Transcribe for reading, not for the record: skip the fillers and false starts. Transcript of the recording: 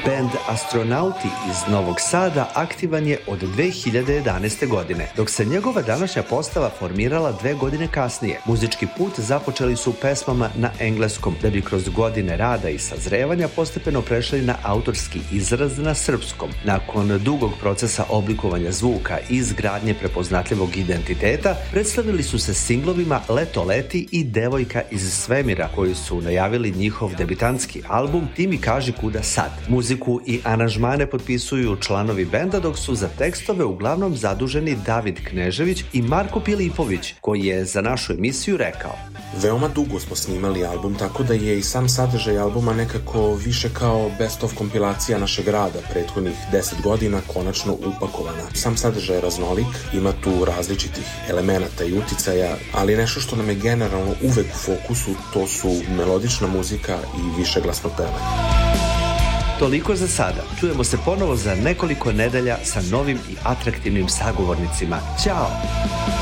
Bend Astronauti iz Novog Sada aktivan je od 2011. godine, dok se njegova današnja postava formirala 2 godine kasnije. Muzički put započeli su pesmama na engleskom, da bi kroz godine rada i sazrevanja postepeno prešli na autorski izraz na srpskom. Nakon dugog procesa oblikovanja zvuka i izgradnje prepoznatljivog identiteta, predstavili su se singlovima Leto leti i Devojka iz svemira, koji su najavili njihov debitanski album Ti mi kaži kuda sad. Muziku i aranžmane potpisuju članovi benda, dok su za tekstove uglavnom zaduženi David Knežević i Marko Pilipović, koji je za našu emisiju rekao: Veoma dugo smo snimali album, tako da je i sam sadržaj albuma nekako više kao best of kompilacija našeg rada prethodnih 10 godina konačno upakovana. Sam sadržaj je raznolik, ima tu različitih elemenata i uticaja, ali nešto što nam je generalno uvek u fokusu, to su melodična muzika i višeglasno pevanje. Toliko za sada. Čujemo se ponovo za nekoliko nedelja sa novim i atraktivnim sagovornicima. Ćao!